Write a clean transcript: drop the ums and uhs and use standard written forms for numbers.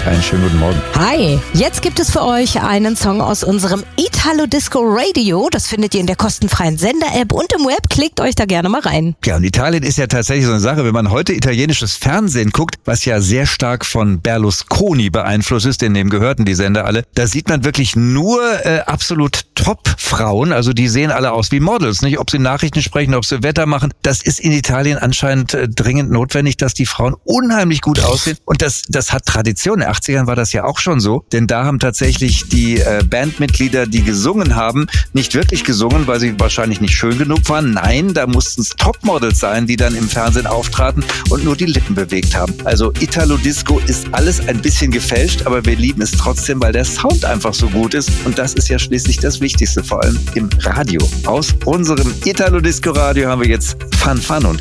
Einen schönen guten Morgen. Hi, jetzt gibt es für euch einen Song aus unserem Italo Disco Radio. Das findet ihr in der kostenfreien Sender-App und im Web. Klickt euch da gerne mal rein. Ja, und Italien ist ja tatsächlich so eine Sache, wenn man heute italienisches Fernsehen guckt, was ja sehr stark von Berlusconi beeinflusst ist, denn dem gehörten die Sender alle, da sieht man wirklich nur absolut Top-Frauen, also die sehen alle aus wie Models, nicht? Ob sie Nachrichten sprechen, ob sie Wetter machen, das ist in Italien anscheinend dringend notwendig, dass die Frauen unheimlich gut aussehen und das hat Tradition. In den 80ern war das ja auch schon so, denn da haben tatsächlich die Bandmitglieder, die gesungen haben, nicht wirklich gesungen, weil sie wahrscheinlich nicht schön genug waren. Nein, da mussten es Topmodels sein, die dann im Fernsehen auftraten und nur die Lippen bewegt haben. Also Italo Disco ist alles ein bisschen gefälscht, aber wir lieben es trotzdem, weil der Sound einfach so gut ist und das ist ja schließlich das Wichtigste, vor allem im Radio. Aus unserem Italo Disco Radio haben wir jetzt Fun und